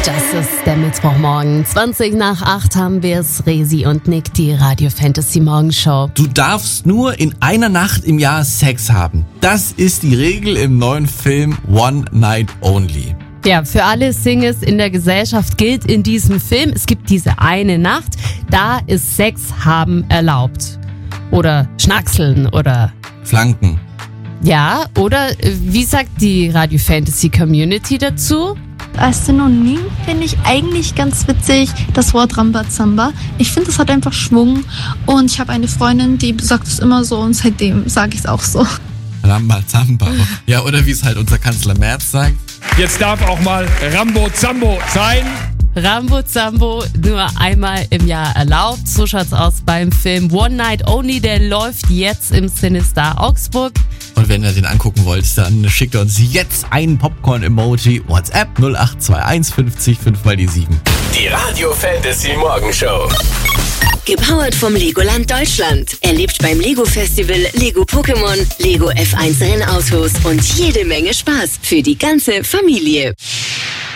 Das ist der Mittwochmorgen. 20:20 haben wir es. Resi und Nick, die Radio Fantasy Morgenshow. Du darfst nur in einer Nacht im Jahr Sex haben. Das ist die Regel im neuen Film One Night Only. Ja, für alle Singles in der Gesellschaft gilt in diesem Film, es gibt diese eine Nacht, da ist Sex haben erlaubt. Oder Schnackseln oder Flanken. Ja, oder wie sagt die Radio Fantasy Community dazu? Als Synonym finde ich eigentlich ganz witzig das Wort Rambazamba. Ich finde, es hat einfach Schwung und ich habe eine Freundin, die sagt es immer so und seitdem sage ich es auch so. Rambazamba. Ja, oder wie es halt unser Kanzler Merz sagt. Jetzt darf auch mal Rambo-Zambo sein. Rambo-Zambo nur einmal im Jahr erlaubt. So schaut's aus beim Film One Night Only. Der läuft jetzt im CineStar Augsburg. Und wenn ihr den angucken wollt, dann schickt uns jetzt ein Popcorn-Emoji. WhatsApp 0821 50 5 mal die 7. Die Radio Fantasy Morgenshow. Gepowert vom Legoland Deutschland. Erlebt beim Lego Festival Lego Pokémon, Lego F1 Rennautos und jede Menge Spaß für die ganze Familie.